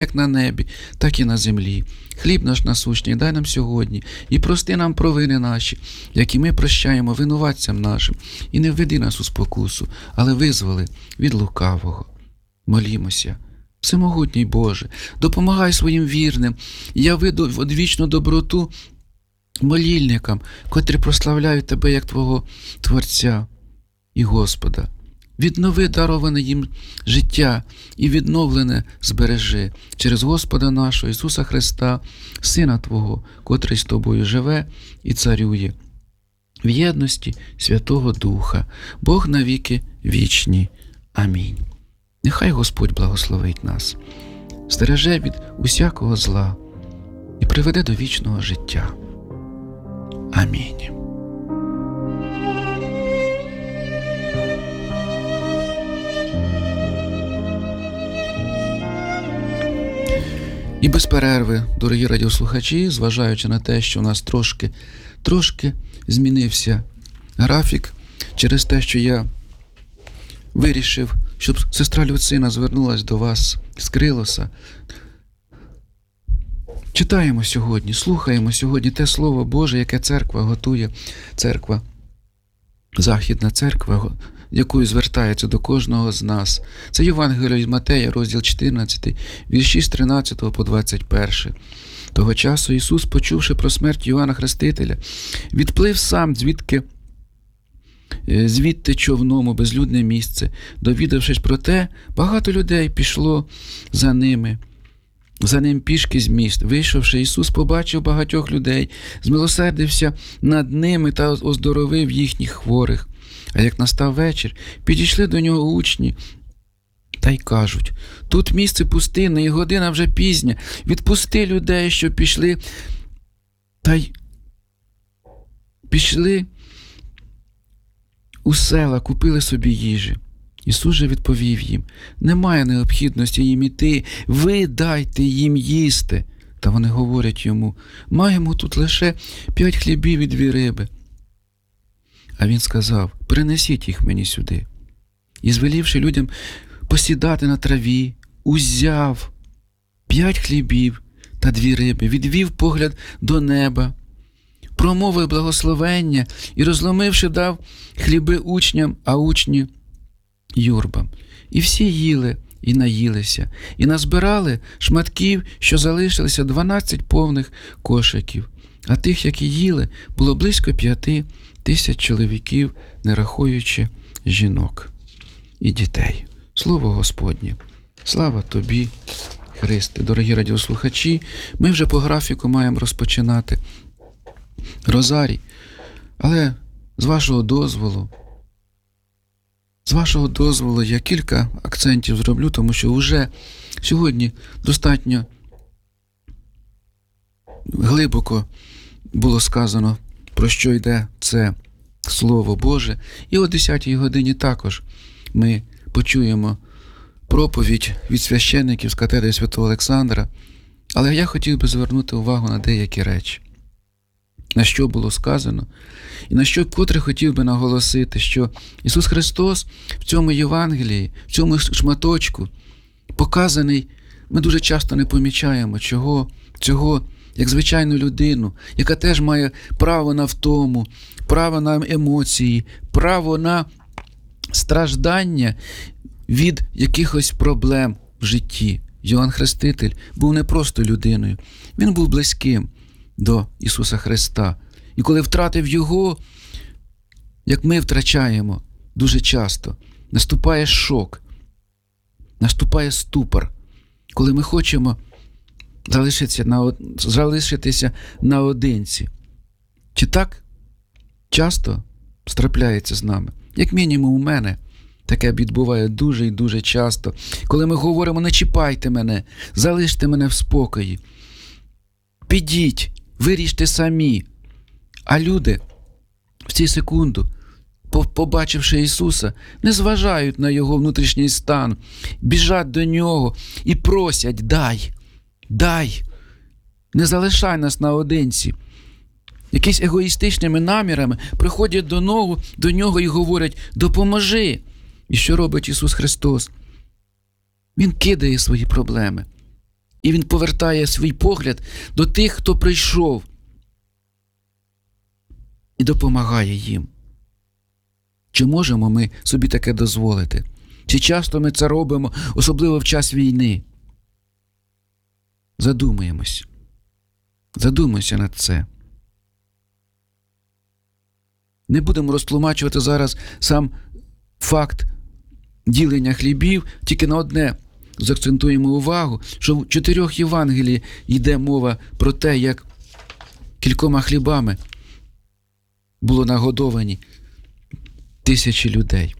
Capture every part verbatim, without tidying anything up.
як на небі, так і на землі. Хліб наш насущний дай нам сьогодні, і прости нам провини наші, які ми прощаємо винуватцям нашим, і не введи нас у спокусу, але визволи від лукавого. Молімося. Всемогутній Боже, допомагай своїм вірним, яви одвічну доброту молільникам, котрі прославляють Тебе як Твого Творця і Господа. Віднови дароване їм життя і відновлене збережи через Господа нашого Ісуса Христа, Сина Твого, котрий з Тобою живе і царює. В єдності Святого Духа, Бог навіки вічні. Амінь. Нехай Господь благословить нас, стереже від усякого зла і приведе до вічного життя. Амінь. І без перерви, дорогі радіослухачі, зважаючи на те, що у нас трошки, трошки змінився графік через те, що я вирішив, щоб сестра Люцина звернулась до вас з Крилоса. Читаємо сьогодні, слухаємо сьогодні те Слово Боже, яке церква готує, церква, Західна церква, якою звертається до кожного з нас. Це Євангеліє від Матея, розділ чотирнадцятий, вірші з тринадцятого по двадцять перший. Того часу Ісус, почувши про смерть Йоанна Хрестителя, відплив сам звідки звідти човном у безлюдне місце. Довідавшись про те, багато людей пішло за ними, за ним пішки з міст. Вийшовши, Ісус побачив багатьох людей, змилосердився над ними та оздоровив їхніх хворих. А як настав вечір, підійшли до нього учні та й кажуть: тут місце пустинне, і година вже пізня, відпусти людей, що пішли, та й пішли у села, купили собі їжі. Ісус же відповів їм: немає необхідності їм іти, ви дайте їм їсти. Та вони говорять йому: маємо тут лише п'ять хлібів і дві риби. А він сказав: принесіть їх мені сюди. І, звелівши людям посідати на траві, узяв п'ять хлібів та дві риби, відвів погляд до неба, промовив благословення і, розломивши, дав хліби учням, а учні юрбам. І всі їли і наїлися, і назбирали шматків, що залишилися, дванадцять повних кошиків. А тих, які їли, було близько п'яти тисяч чоловіків, не рахуючи жінок і дітей. Слово Господнє. Слава Тобі, Христе. Дорогі радіослухачі, ми вже по графіку маємо розпочинати Розарій, але з вашого дозволу, з вашого дозволу я кілька акцентів зроблю, тому що вже сьогодні достатньо глибоко було сказано, про що йде це Слово Боже. І о десятій годині також ми почуємо проповідь від священників з катедри Святого Олександра. Але я хотів би звернути увагу на деякі речі, на що було сказано, і на що котре хотів би наголосити, що Ісус Христос в цьому Євангелії, в цьому шматочку показаний, ми дуже часто не помічаємо чого, цього, як звичайну людину, яка теж має право на втому, право на емоції, право на страждання від якихось проблем в житті. Йоанн Хреститель був не просто людиною, він був близьким до Ісуса Христа. І коли втратив Його, як ми втрачаємо дуже часто, наступає шок, наступає ступор, коли ми хочемо залишитися, на, залишитися наодинці. Чи так часто трапляється з нами? Як мінімум у мене таке відбуває дуже і дуже часто, коли ми говоримо: не чіпайте мене, залиште мене в спокої, підіть, виріште самі. А люди в цю секунду, побачивши Ісуса, не зважають на Його внутрішній стан, біжать до Нього і просять: дай, дай, не залишай нас наодинці. Якісь егоїстичними намірами приходять до нього, до Нього і говорять: допоможи. І що робить Ісус Христос? Він кидає свої проблеми. І він повертає свій погляд до тих, хто прийшов, і допомагає їм. Чи можемо ми собі таке дозволити? Чи часто ми це робимо, особливо в час війни? Задумаємось. Задумайся над це. Не будемо розтлумачувати зараз сам факт ділення хлібів, тільки на одне заакцентуємо увагу, що в чотирьох Євангелії йде мова про те, як кількома хлібами було нагодовані тисячі людей.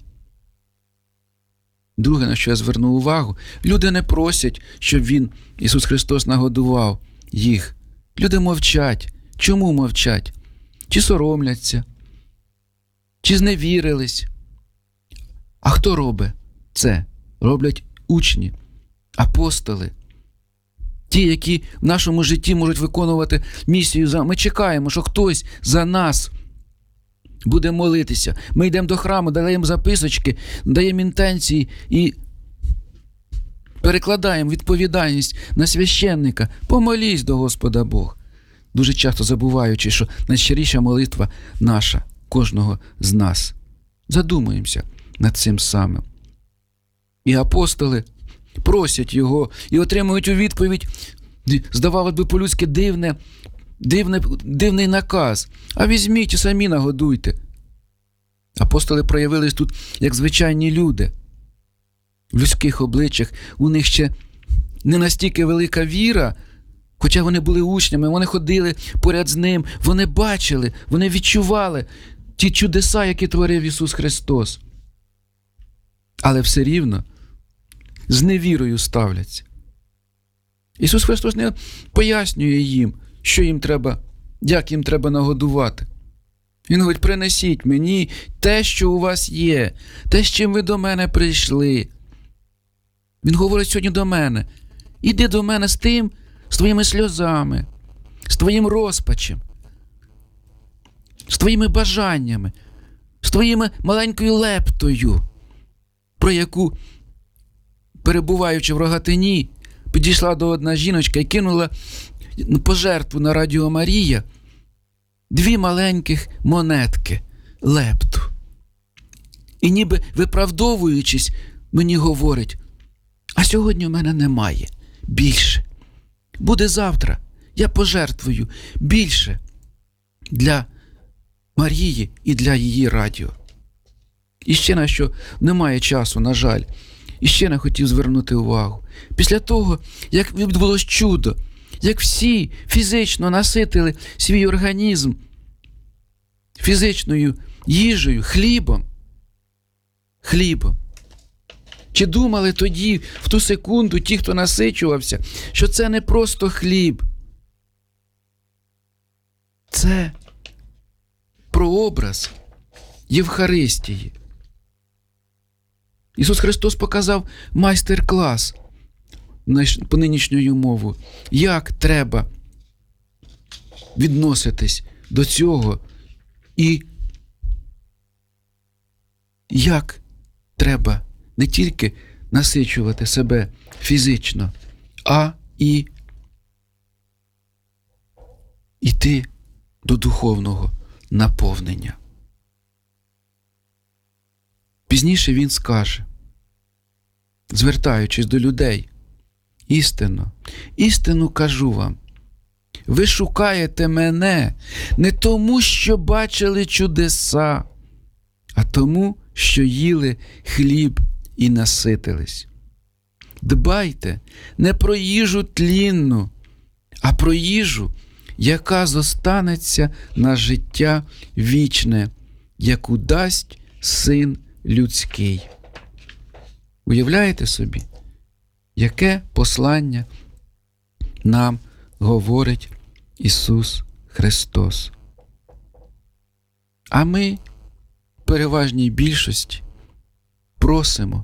Друге, на що я зверну увагу, люди не просять, щоб він, Ісус Христос, нагодував їх. Люди мовчать. Чому мовчать? Чи соромляться? Чи зневірились? А хто робить це? Роблять учні, апостоли. Ті, які в нашому житті можуть виконувати місію. Ми чекаємо, що хтось за нас буде молитися. Ми йдемо до храму, даємо записочки, даємо інтенції і перекладаємо відповідальність на священника. Помолись до Господа Бога. Дуже часто забуваючи, що найщиріша молитва наша, кожного з нас. Задумуємося над цим самим. І апостоли просять його і отримують у відповідь, здавалося би по-людськи, дивне, дивне, дивний наказ. А візьміть і самі нагодуйте. Апостоли проявились тут як звичайні люди. В людських обличчях у них ще не настільки велика віра, хоча вони були учнями, вони ходили поряд з ним, вони бачили, вони відчували ті чудеса, які творив Ісус Христос. Але все рівно з невірою ставляться. Ісус Христос не пояснює їм, що їм треба, як їм треба нагодувати. Він говорить: принесіть мені те, що у вас є, те, з чим ви до мене прийшли. Він говорить сьогодні до мене: іди до мене з тим, з твоїми сльозами, з твоїм розпачем, з твоїми бажаннями, з твоїми маленькою лептою, про яку, перебуваючи в Рогатині, підійшла до одна жіночка і кинула пожертву на Радіо Марія дві маленьких монетки, лепту. І ніби виправдовуючись, мені говорить: а сьогодні в мене немає більше. Буде завтра, я пожертвую більше для Марії і для її радіо. І ще на що немає часу, на жаль. І ще не хотів звернути увагу. Після того, як відбулось чудо, як всі фізично наситили свій організм фізичною їжею, хлібом, хлібом. Чи думали тоді, в ту секунду, ті, хто насичувався, що це не просто хліб? Це прообраз Євхаристії. Ісус Христос показав майстер-клас по нинішньою мовою, як треба відноситись до цього і як треба не тільки насичувати себе фізично, а і йти до духовного наповнення. Пізніше він скаже, звертаючись до людей: істинно, істинно кажу вам, ви шукаєте мене не тому, що бачили чудеса, а тому, що їли хліб і наситились. Дбайте не про їжу тлінну, а про їжу, яка зостанеться на життя вічне, яку дасть Син людський. Уявляєте собі, яке послання нам говорить Ісус Христос? А ми в переважній більшості просимо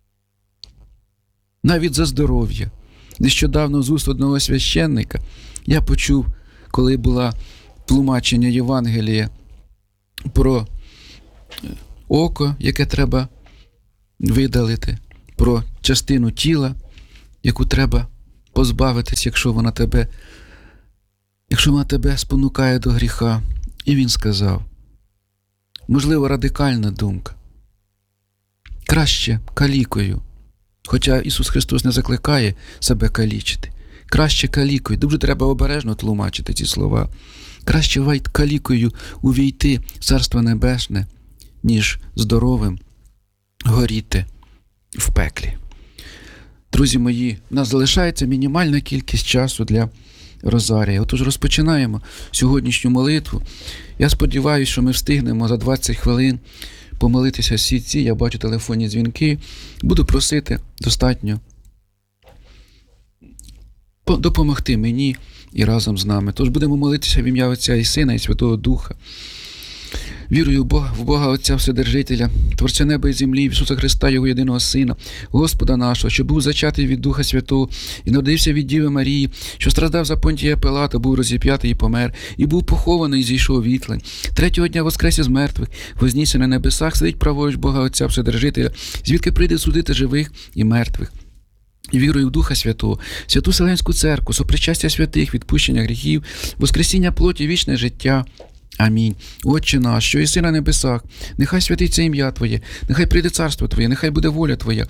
навіть за здоров'я. Нещодавно з уст одного священника я почув, коли було тлумачення Євангелія про око, яке треба видалити, про частину тіла, яку треба позбавитись, якщо вона тебе, якщо вона тебе спонукає до гріха. І він сказав, можливо, радикальна думка, краще калікою, хоча Ісус Христос не закликає себе калічити, краще калікою, дуже треба обережно тлумачити ці слова, краще калікою увійти в Царство Небесне, ніж здоровим горіти в пеклі. Друзі мої, в нас залишається мінімальна кількість часу для Розарія. Отож розпочинаємо сьогоднішню молитву. Я сподіваюся, що ми встигнемо за двадцять хвилин помолитися всі ці, я бачу телефонні дзвінки. Буду просити достатньо допомогти мені і разом з нами. Тож будемо молитися в ім'я Отця і Сина, і Святого Духа. Вірую в Бога, в Бога Отця Вседержителя, Творця неба і землі, в Ісуса Христа, Його єдиного Сина, Господа нашого, що був зачатий від Духа Святого і народився від Діви Марії, що страждав за Понтія Пилата, був розіп'ятий і помер, і був похований, і зійшов вітлень. Третього дня воскрес із мертвих, вознісся на небесах, сидить праворуч Бога Отця Вседержителя, звідки прийде судити живих і мертвих. І вірую в Духа Святого, Святу Вселенську Церкву, сопричастя святих, відпущення гріхів, воскресіння плоті, вічне життя. Амінь. Отче наш, що єси на небесах, нехай святиться ім'я Твоє, нехай прийде царство Твоє, нехай буде воля Твоя,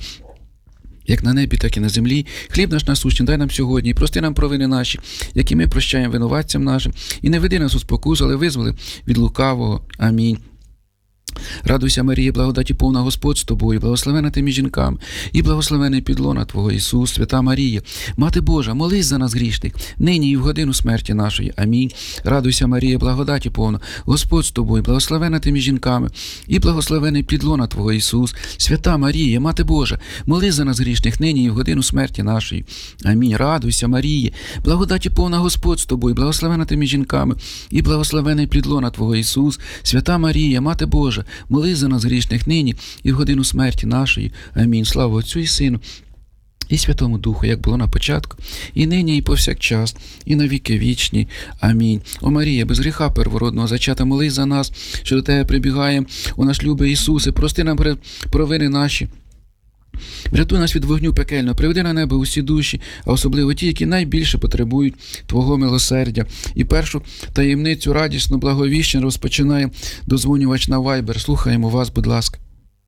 як на небі, так і на землі. Хліб наш насущний дай нам сьогодні, і прости нам провини наші, які ми прощаємо винуватцям нашим, і не веди нас у спокусу, але визволи від лукавого. Амінь. Радуйся, Марія, благодаті повна, Господь з тобою, благословена ти між жінками, і благословений підлона Твого, Ісус. Свята Марія, Мати Божа, молись за нас грішних, нині і в годину смерті нашої. Амінь. Радуйся, Марія, благодаті повна, Господь з тобою, благословена ти між жінками, і благословений підлона Твого, Ісус. Свята Марія, Мати Божа, молись за нас грішних, нині і в годину смерті нашої. Амінь. Радуйся, Марія, благодаті повна, Господь з тобою, благословена ти між жінками, і благословений підлона Твого, Ісус. Свята Марія, Мати Божа, молись за нас грішних нині і в годину смерті нашої. Амінь. Слава Отцю і Сину і Святому Духу, як було на початку, і нині, і повсякчас, і на віки вічні. Амінь. О Марія, без гріха первородного зачата, молись за нас, що до Тебе прибігаємо. О наш любий Ісусе, прости нам провини наші. Врятуй нас від вогню пекельного, приведи на небо усі душі, а особливо ті, які найбільше потребують Твого милосердя. І першу таємницю радісно благовіщення розпочинає дозвонювач на Вайбер. Слухаємо вас, будь ласка.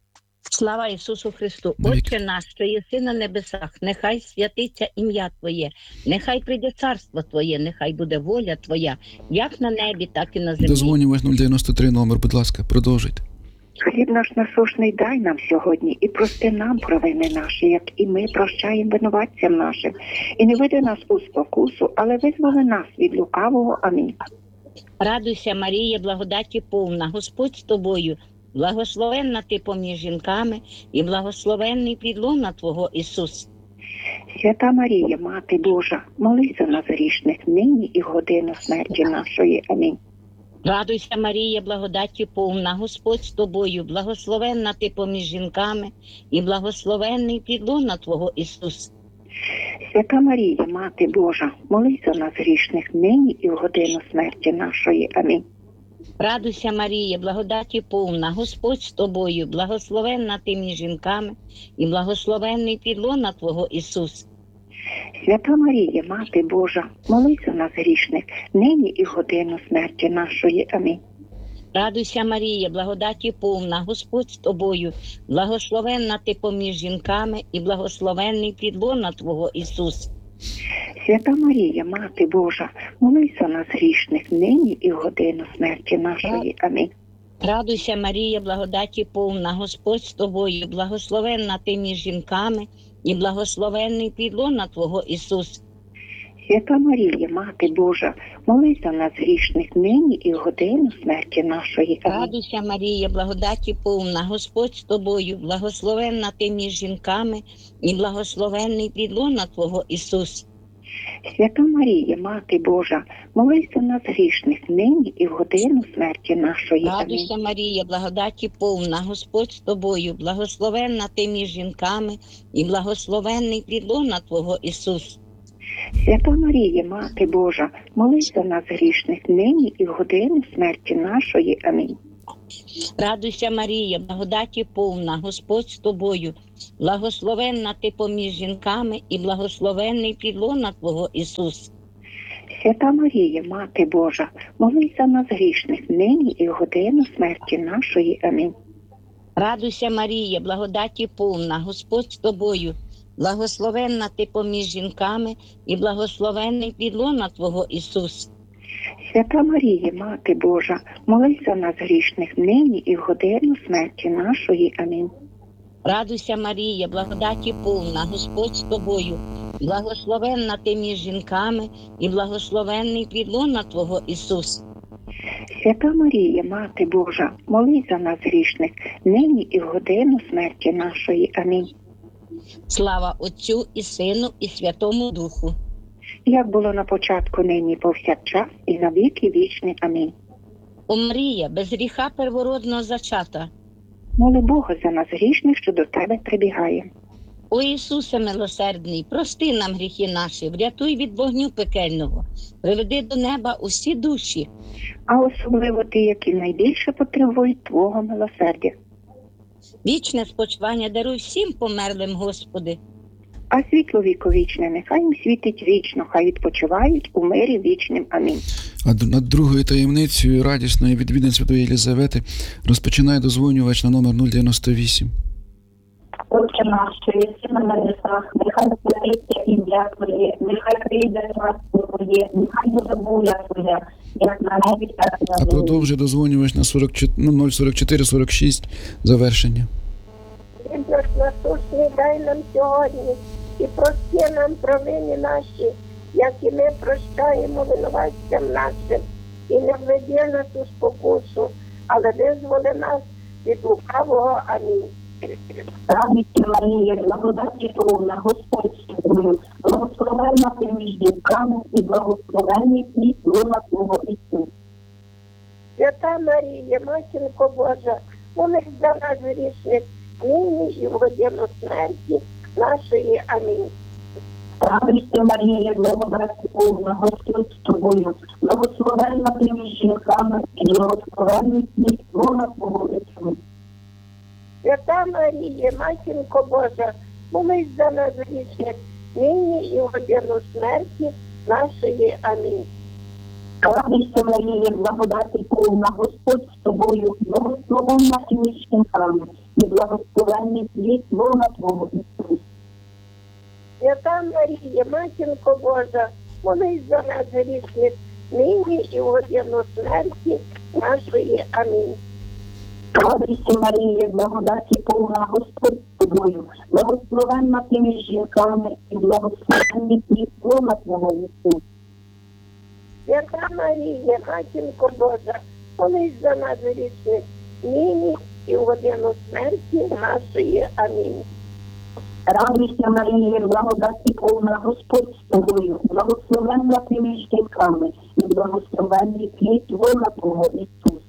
Слава Ісусу Христу! Отче наш, що єси на небесах, нехай святиться ім'я Твоє, нехай прийде царство Твоє, нехай буде воля Твоя, як на небі, так і на землі. Дозвонювач нуль дев'яносто три номер, будь ласка, продовжуйте. Хліб наш насушний дай нам сьогодні, і прости нам провини наші, як і ми прощаємо винуватцям нашим. І не веди нас у спокусу, але визволи нас від лукавого. Амінь. Радуйся, Марія, благодаті повна, Господь з тобою, благословенна ти поміж жінками, і благословенний підлона Твого, Ісус. Свята Марія, Мати Божа, молись за нас грішних, нині і в годину смерті нашої. Амінь. Радуйся, Марія, благодаті повна, Господь з тобою, благословенна ти поміж жінками, і благословенний підлона Твого, Ісус. Свята Марія, Мати Божа, молись за нас грішних, нині і в годину смерті нашої. Амінь. Радуйся, Марія, благодаті повна, Господь з тобою, благословенна ти між жінками, і благословенний підлона Твого, Ісус. Свята Марія, Мати Божа, молись за нас грішних, нині і в годину смерті нашої. Амінь. Радуйся, Марія, благодаті повна, Господь з тобою, благословенна ти поміж жінками, і благословенний підлона Твого, Ісус. Свята Марія, Мати Божа, молись за нас грішних, нині і в годину смерті нашої. Амінь. Радуйся, Марія, благодаті повна, Господь з тобою, благословенна ти між жінками, і благословенний підлона Твого, Ісус. Свята Марія, Мати Божа, молись за нас грішних, нині і в годину смерті нашої. Амінь. Радуйся, Марія, благодаті повна, Господь з тобою, благословенна ти між жінками, і благословенний підлона Твого, Ісус. Свята Марія, Мати Божа, молись за нас грішних, нині і в годину смерті нашої. Амінь. Радуйся, Марія, благодаті повна, Господь з тобою, благословенна ти між жінками, і благословенний підлона Твого, Ісус. Свята Марія, Мати Божа, молись за нас грішних, нині і в годину смерті нашої. Амінь. Радуйся, Марія, благодаті повна, Господь з тобою, благословенна ти поміж жінками і благословенний підлона Твого Ісус. Свята Марія, Мати Божа, молись за нас грішних, нині і в годину смерті нашої. Амінь. Радуйся, Марія, благодаті повна, Господь з тобою, благословенна ти поміж жінками і благословенний підлона Твого Ісус. Свята Марія, Мати Божа, молись за нас грішних, нині і в годину смерті нашої. Амінь. Радуйся, Марія, благодаті повна, Господь з тобою, благословенна ти між жінками і благословенний підлона Твого Ісус. Свята Марія, Мати Божа, молись за нас грішних, нині і в годину смерті нашої. Амінь. Слава Отцю і Сину і Святому Духу. Як було на початку, нині, повсякчас і на віки вічні. Амінь. О Марія, без гріха первородного зачата, Моли Бога за нас грішних, що до тебе прибігає. о Ісусе милосердний, прости нам гріхи наші, врятуй від вогню пекельного, приведи до неба усі душі. А особливо ті, які найбільше потребують Твого милосердя. Вічне спочивання даруй всім померлим, Господи. А світло віковічне нехай їм світить вічно, хай відпочивають у мирі вічнім. Амінь. А д- над другою таємницею радісної відвідин Святої Єлізавети розпочинає дозвонювач на номер нуль дев'яносто вісім. Отче наш, що єси на небесах, нехай святиться ім'я Твоє, нехай прийде царство Твоє, нехай буде воля Твоя, як на небі, так і на А землі. продовжує дозвонювач на сорок чотири, ну, нуль сорок чотири сорок шість завершення. Хліб наш насущний дай нам сьогодні, і прости нам провини наші, як і ми прощаємо винуватцям нашим. І не введи нас у спокусу, але визволи нас від лукавого. Амінь. Радуйся, Марія, благодаті повна, Господь з тобою, благословенна ти між жінками і благословенний плід лона Твого Ісус. Свята Марія, Матінко Божа, молись за нас грішних, нині і в годину смерті нашої. Амінь. Радуйся, Марія, благодаті повна, Господь з тобою, благословенна ти між жінками і благословенний плід лона Твого Ісус. Свята Марія, Матінко Божа, молись за нас грішних, нині і в годину смерті нашої. Амінь. Радуйся, Марія, благодаті повна, Господь з тобою, благословенна ти між жінками і благословенний плід лона Твого Ісус. Свята Марія, Матінко Божа, молись за нас грішних, нині і в годину смерті нашої. Амінь. Радуйся, Марія, благодаті повна, Господь з тобою, благословенна ти між жінками і благословенний плід лона Твого Ісус. Свята Марія, Матінко Божа, молись за нас грішних, нині і в годину смерті нашої. Амінь. Радуйся, Марія, благодаті повна, Господь з тобою, благословенна ти між жінками і благословенний плід лона Твого Ісус.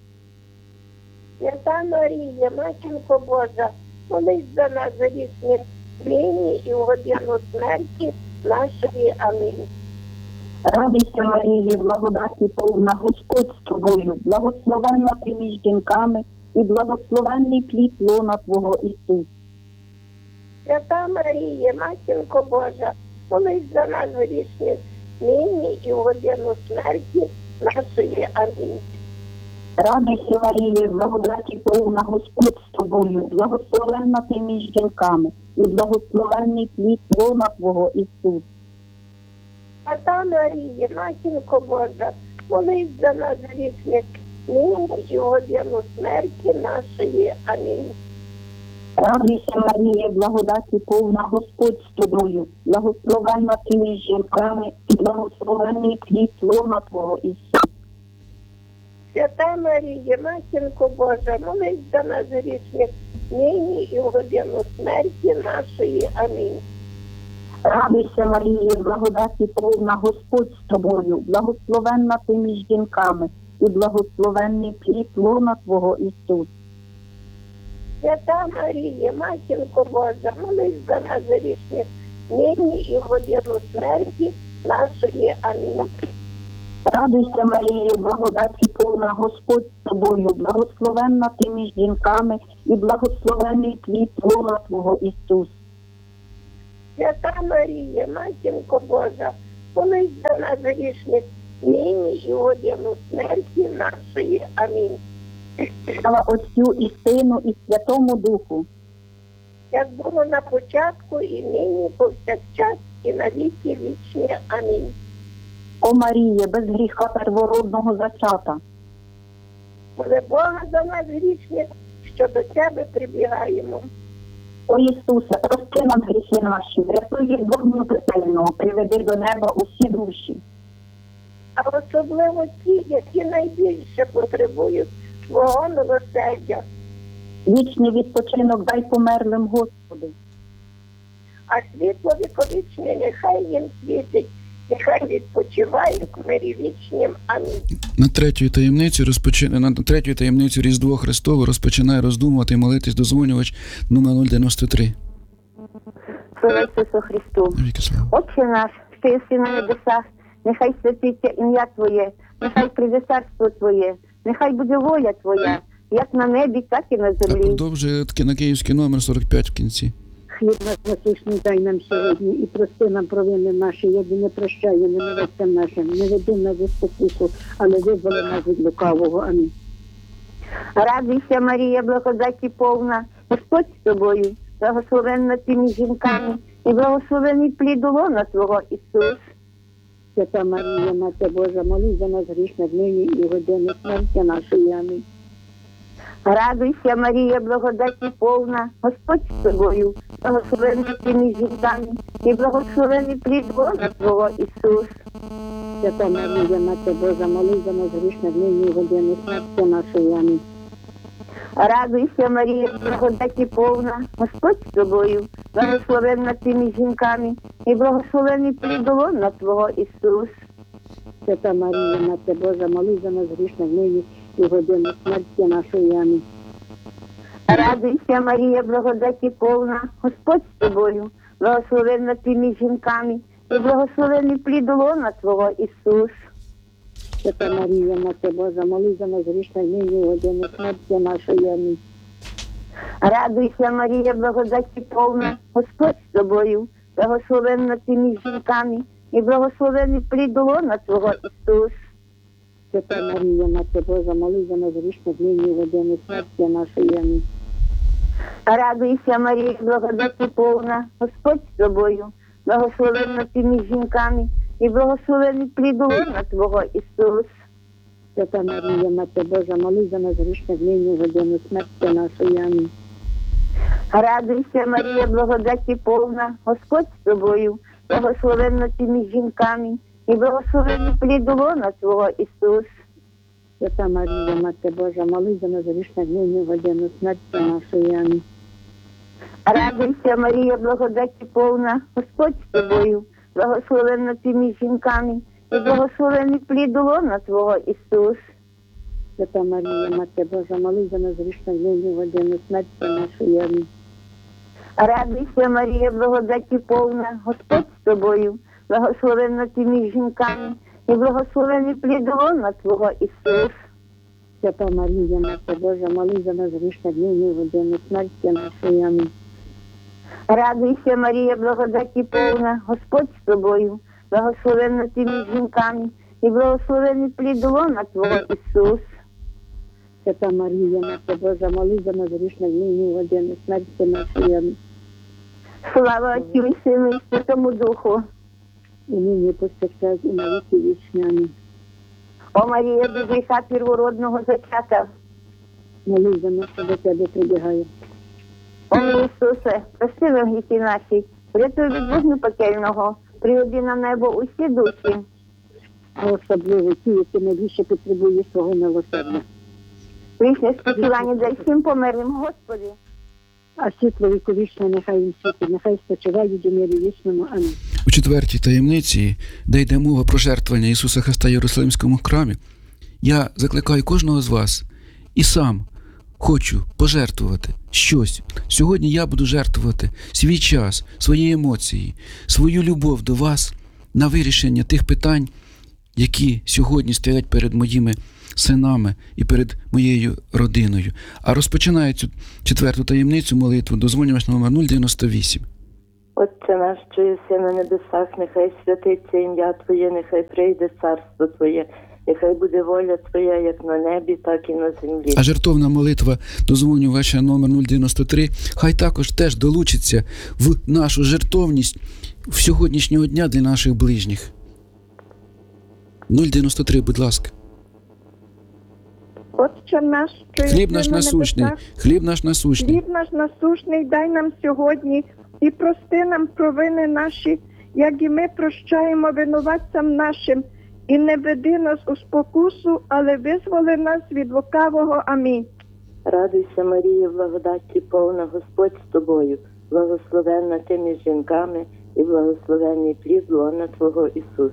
Свята Марія, Матінко Божа, молись за нас грішних, нині і в годину смерті нашої. Амінь. Радуйся, Марія, благодаті повна, Господь з тобою, благословенна ти між жінками і благословенний плід лона Твого Ісус. Свята Марія, Матінко Божа, молись за нас грішних, нині і в годину смерті нашої. Амінь. Радуйся, Марія, благодаті повна, Господь з тобою, благословенна ти між жінками і благословенний плід лона Твого Ісус. Свята Марія, Матінко Божа, молись за нас грішних, нині і в годину смерті нашої. Амінь. Радуйся, Марія, благодаті повна, Господь з тобою, благословенна ти між жінками і благословенний плід лона Твого Ісус. Свята Марія, Матінко Божа, молись за нас грішних, нині і в годину смерті нашої. Амінь. Радуйся, Марія, благодаті повна, Господь з тобою, благословенна ти між жінками і благословенний плід лона Твого Ісус. Свята Марія, Матінко Божа, молись за нас грішних, нині і в годину смерті нашої. Амінь. Радуйся, Марія, благодаті повна, Господь з тобою, благословенна ти між жінками, і благословений твій плод Твого Ісус. Свята Марія, Матінко Божа, помись за нас грішних, нині і в годину смерті нашої. Амінь. Слава Отцю і Сину, і Святому Духу. Як було на початку, і нині, повсякчас, і на віки вічні. Амінь. О Маріє, без гріха первородного зачата, Моли Бога за нас грішних, що до тебе прибігаємо. о Ісусе, прости нам гріхи наші, врятуй від вогню пекельного, приведи до неба усі душі. А особливо ті, які найбільше потребують свого милосердя. Вічний відпочинок дай померлим, Господи. А світло віковічне нехай їм світить, нехай відпочивають в мирі вічнім. Амінь. На третю таємницю розпочинає на третю таємницю Різдво Христове розпочинає роздумувати і молитись дозвонювач номер нуль дев'яносто три. Слава Ісусу Христу. Навіки слава. Отче наш, що єси на небесах, нехай святиться ім'я Твоє, нехай прийде царство Твоє, нехай буде воля Твоя, як на небі, так і на Так, землі. продовжує таки на київський номер сорок п'ять в кінці. Хліб наш насущний дай нам сьогодні, і прости нам провини наші, як і не прощає ненавистям нашим, не веди нас у спокусу, але визволи нас від лукавого. Амінь. Радуйся, Марія, благодаті повна, Господь з тобою, благословенна ти між жінками, і благословений плід лона Твого, Ісус. Свята Марія, Мати Божа, молись за нас грішних нині і в годину смерті нашої. Амінь. Радуйся, Марія, благодаті повна, Господь з тобою, благословенна ти між жінками, і благословений плід лона Твого, Ісус. Свята Марія, Мати Божа, молись за нас грішних нині і в годину смерті нашої. Амінь. Радуйся, Марія, благодаті повна, Господь з тобою, благословенна ти між жінками, і благословений плід лона Твого, Ісус. Свята Марія, Мати Божа, молись за нас грішних нині і в годину смерті нашої. Амінь. Радуйся, Марія, благодаті повна, Господь з тобою, благословенна ти між жінками, і благословений плід лона Твого, Ісус. Свята Марія, Мати Божа, молись за нас грішних нині і в годину смерті нашої. Амінь. Радуйся, Марія, благодаті повна, Господь з тобою, благословенна ти між жінками, і благословений плід лона Твого, Ісус. Свята Марія, Мати Божа, молись за нас грішних нині і в годину смерті нашої. Амінь. Радуйся, Марія, благодаті повна, Господь з тобою, благословенна ти між жінками, і благословений плід лона Твого, Ісус. Свята Марія, Мати Божа, молись за нас грішних нині в годину смерті нашої. Амінь. Радуйся, Марія, благодаті повна, Господь з тобою, благословенна ти між жінками, і благословений плід лона Твого, Ісус. Свята Марія, Мати Божа, молись за нас грішних нині в годину смерті нашої. Амінь. Радуйся, Марія, благодаті повна, Господь з тобою, благословенна ти між жінками, і благословений плід лона Твого, Ісус. Свята Марія, Мати Божа, молись за нас грішних нині в годину смерті нашої. Амінь. Радуйся, Марія, благодаті повна, Господь з тобою, благословенна ти між жінками, і благословений плід лона Твого, Ісус. Свята Марія, Мати Божа, молись за нас грішних нині в годину смерті нашої. Амінь. Радуйся, Марія, благодаті повна, Господь з тобою, благословенна ти між жінками, і благословений плід лона Твого, Ісус. Свята Марія, Мати Божа, молись за нас грішних нині в годину смерті нашої. Амінь. Слава Отцю і Сину і Святому Духу. І нині повсякчас і на віки вічні. Амінь. О Марія, без гріха первородного зачата. Молись за нас, що до тебе прибігає. О мій Ісусе, прости нам гріхи наші, врятуй від вогню пекельного, приведи на небо усі душі. А особливо ті, які найбільше потребують свого милосердя. Вічне спочивання дай всім померлим, Господи. А світло віковічне нехай їм світить, нехай спочивають у мирі вічному. Амінь. У четвертій таємниці, де йде мова про жертвування Ісуса Христа в Єрусалимському храмі, я закликаю кожного з вас і сам хочу пожертвувати щось. Сьогодні я буду жертвувати свій час, свої емоції, свою любов до вас на вирішення тих питань, які сьогодні стоять перед моїми синами і перед моєю родиною. А розпочинаю цю четверту таємницю молитву, дозвонювач номер нуль дев'яносто вісім. Отче наш, що єси на небесах, нехай святиться ім'я Твоє, нехай прийде царство Твоє, нехай буде воля Твоя, як на небі, так і на землі. А жертовна молитва дозвонювача номер нуль дев'яносто три хай також теж долучиться в нашу жертовність в сьогоднішнього дня для наших ближніх. нуль дев'яносто три, будь ласка. Отче наш, що єси Хліб наш на насущний, небесах, хліб наш насущний. хліб наш насущний дай нам сьогодні і прости нам провини наші, як і ми прощаємо винуватцям нашим. І не веди нас у спокусу, але визволи нас від лукавого. Амінь. Радуйся, Марія, благодаті повна, Господь з тобою, благословенна ти між жінками, і благословенний плід лона Твого, Ісус.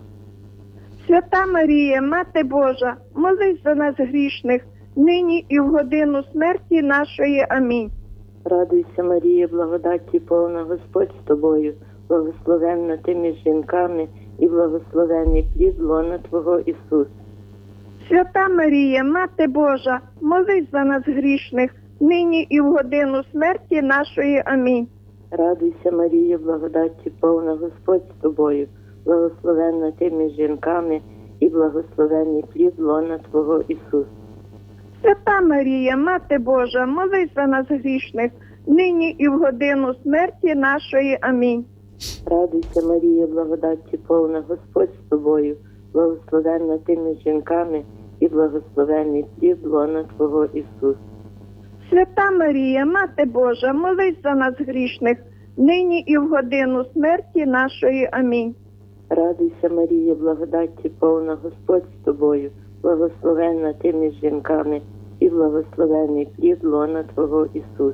Свята Марія, Мати Божа, молись за нас грішних, нині і в годину смерті нашої. Амінь. Радуйся, Марія, благодаті повна, Господь з тобою, благословенна ти між жінками, і благословенний плід лона Твого, Ісус. Свята Марія, Мати Божа, молись за нас грішних, нині і в годину смерті нашої. Амінь. Радуйся, Марія, благодаті повна, Господь з тобою, благословенна ти між жінками, і благословенний плід лона Твого, Ісус. Свята Марія, Мати Божа, молись за нас грішних, нині і в годину смерті нашої. Амінь. Радуйся, Марія, благодаті повна, Господь з тобою, благословенна ти між жінками, і благословенний плід лона Твого, Ісус. Свята Марія, Мати Божа, молись за нас грішних, нині і в годину смерті нашої. Амінь. Радуйся, Марія, благодаті повна, Господь з тобою, благословенна ти між жінками, і благословенний плід лона Твого, Ісус.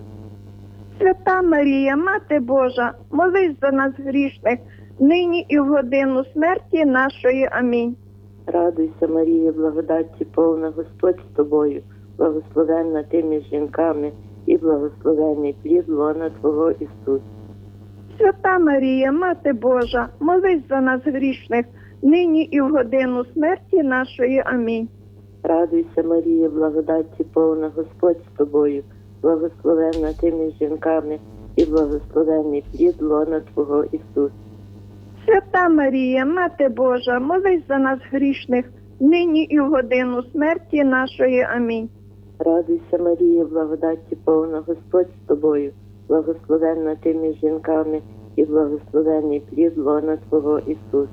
Свята Марія, Мати Божа, молись за нас грішних, нині і в годину смерті нашої. Амінь. Радуйся, Марія, благодаті повна, Господь з тобою, благословенна ти між жінками, і благословенний плід лона Твого, Ісус. Свята Марія, Мати Божа, молись за нас грішних, нині і в годину смерті нашої. Амінь. Радуйся, Марія, благодаті повна, Господь з тобою, благословенна ти між жінками, і благословенний плід лона Твого, Ісус. Свята Марія, Мати Божа, молись за нас грішних, нині і в годину смерті нашої. Амінь. Радуйся, Марія, благодаті повна, Господь з тобою, благословенна ти між жінками, і благословенний плід лона Твого, Ісус.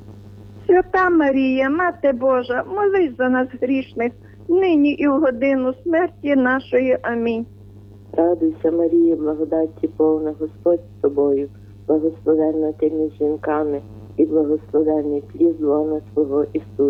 Свята Марія, Мати Божа, молись за нас грішних, нині і в годину смерті нашої. Амінь. Радуйся, Марія, благодаті повна, Господь з тобою, благословенна ти між жінками, і благословенний плід лона Твого, Ісус.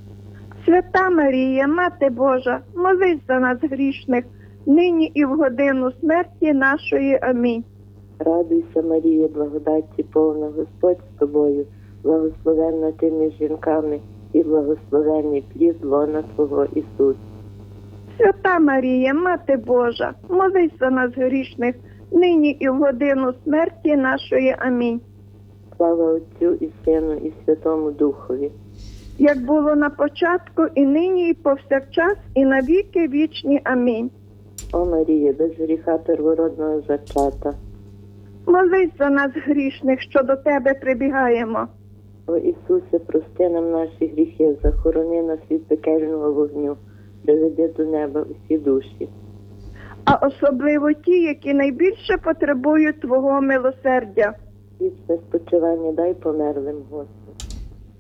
Свята Марія, Мати Божа, молись за нас грішних, нині і в годину смерті нашої. Амінь. Радуйся, Марія, благодаті повна, Господь з тобою, благословенна ти між жінками, і благословенний плід лона Твого, Ісус. Свята Марія, Мати Божа, молись за нас грішних, нині і в годину смерті нашої. Амінь. Слава Отцю і Сину, і Святому Духові. Як було на початку, і нині, і повсякчас, і на віки вічні. Амінь. О Марія, без гріха первородного зачата. Молись за нас грішних, що до Тебе прибігаємо. О Ісусе, прости нам наші гріхи, захорони нас від пекельного вогню, приведи до неба усі душі. А особливо ті, які найбільше потребують Твого милосердя. Вічне спочивання дай померлим, Господи.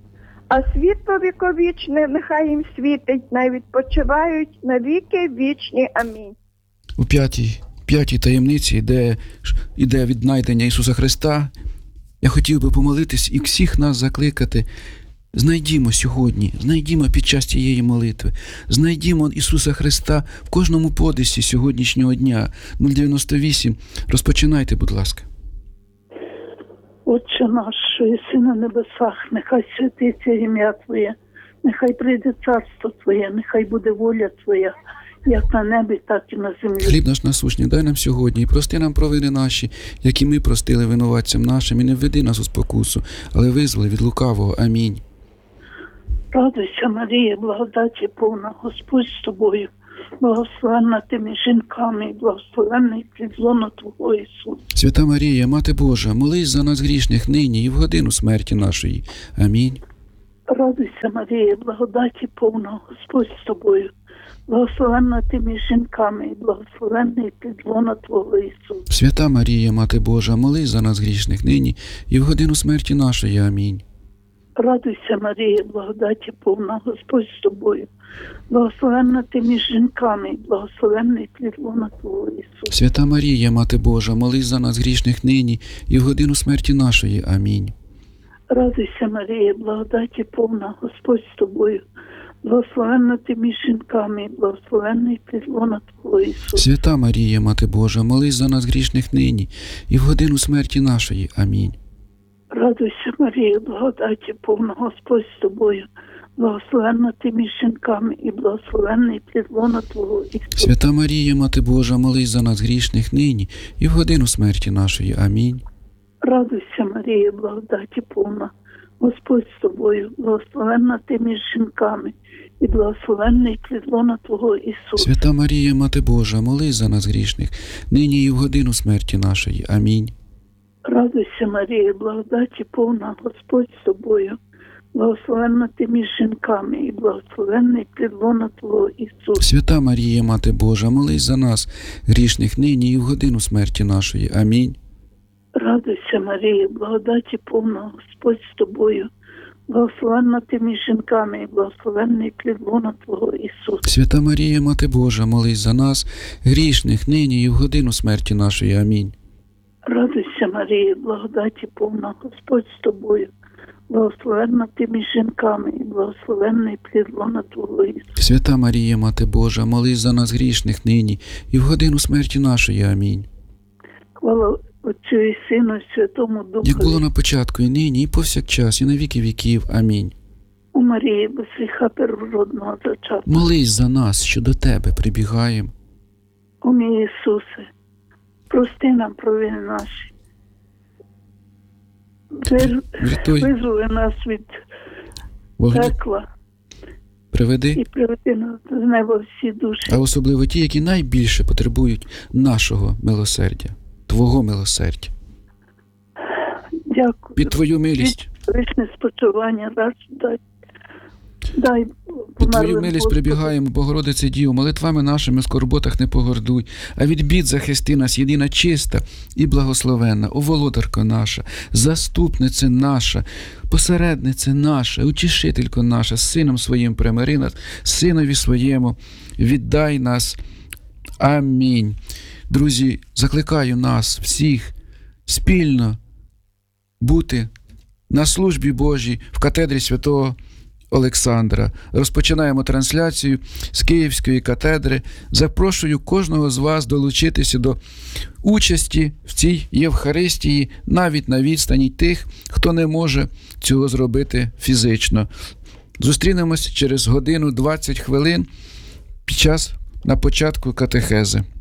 А світло віковічне нехай їм світить, най відпочивають на віки вічні. Амінь. У п'ятій, п'ятій таємниці йде, йде віднайдення Ісуса Христа. Я хотів би помолитись і всіх нас закликати. Знайдімо сьогодні, знайдімо під час цієї молитви, знайдімо Ісуса Христа в кожному подисі сьогоднішнього дня. нуль дев'яносто вісім. Розпочинайте, будь ласка. Отче наш, що єси на небесах, нехай святиться ім'я Твоє, нехай прийде царство Твоє, нехай буде воля Твоя, як на небі, так і на землі. Хліб наш насущний дай нам сьогодні, і прости нам провини наші, які ми простили винуватцям нашим, і не введи нас у спокусу, але визволи від лукавого. Амінь. Радуйся, Марія, благодаті повна, Господь з тобою, благословенна ти між жінками, і благословенний плід лона Твого Ісус. Свята Марія, Мати Божа, молись за нас грішних нині і в годину смерті нашої. Амінь. Радуйся, Марія, благодаті повна, Господь з тобою, благословенна ти між жінками, і благословенний плід лона Твого Ісус. Свята Марія, Мати Божа, молись за нас грішних нині і в годину смерті нашої. Амінь. Радуйся, Марія, благодаті повна, Господь з тобою, благословенна ти між жінками, і благословенний плід лона Твого Ісус. Свята Марія, Мати Божа, молись за нас грішних нині і в годину смерті нашої. Амінь. Радуйся, Марія, благодаті повна, Господь з тобою, благословенна ти між жінками, і благословенний плід лона Твого Ісус. Свята Марія, Мати Божа, молись за нас грішних нині і в годину смерті нашої. Амінь. Радуйся, Марія, благодаті повна, Господь з тобою, благословенна ти між жінками, і благословенний плід лона Твого Ісус. Свята Марія, Мати Божа, молись за нас грішних нині і в годину смерті нашої. Амінь. Радуйся, Марія, благодаті повна, Господь з тобою, благословенна ти між жінками, і благословенний плід лона Твого Ісус. Свята Марія, Мати Божа, молись за нас грішних нині і в годину смерті нашої. Амінь. Радуйся, Марія, благодаті повна, Господь з тобою, благословенна ти між жінками, і благословенний плід лона Твого Ісус. Свята Марія, Мати Божа, молись за нас грішних нині і в годину смерті нашої. Амінь. Радуйся, Марія, благодаті повна, Господь з тобою, благословенна ти між жінками, і благословенний плід лона Твого Ісус. Свята Марія, Мати Божа, молись за нас грішних нині і в годину смерті нашої. Амінь. Радуйся, Марія, благодаті повна, Господь з тобою, благословенна ти між жінками, і благословенний плід лона Твого Ісус. Свята Марія, Мати Божа, молись за нас грішних нині і в годину смерті нашої. Амінь. Хвала Отцю і Сину, і Святому Духу. Як було на початку, і нині, і повсякчас, і на віки віків. Амінь. У Марії, без гріха первородного зачатку. Молись за нас, що до Тебе прибігаємо. О мій Ісусе, прости нам провини наші. Вир... Врятуй, Визволи нас від вогню, пекла і приведи, приведи нас з неба всі душі. а особливо ті, які найбільше потребують нашого милосердя, Твого милосердя. Дякую. Під Твою милість, Вічне спочивання раз дай. Дай під Твою милість прибігаємо, Богородице Діво, молитвами нашими в скорботах не погордуй, а від бід захисти нас, єдина чиста і благословенна, о володарко наша, заступниця наша, посередниця наша, утішителько наша, з Сином Своїм примири нас, Синові Своєму віддай нас. Амінь. Друзі, закликаю нас всіх спільно бути на службі Божій в катедрі Святого Олександра. Розпочинаємо трансляцію з Київської катедри. Запрошую кожного з вас долучитися до участі в цій Євхаристії, навіть на відстані тих, хто не може цього зробити фізично. Зустрінемось через годину двадцять хвилин під час на початку катехези.